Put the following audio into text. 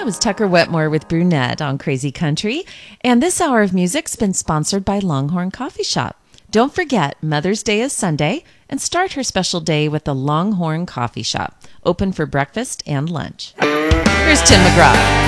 was Tucker Wetmore with Brunette on Crazy Country. And this hour of music's been sponsored by Longhorn Coffee Shop. Don't forget, Mother's Day is Sunday, and start her special day with the Longhorn Coffee Shop, open for breakfast and lunch. Here's Tim McGraw.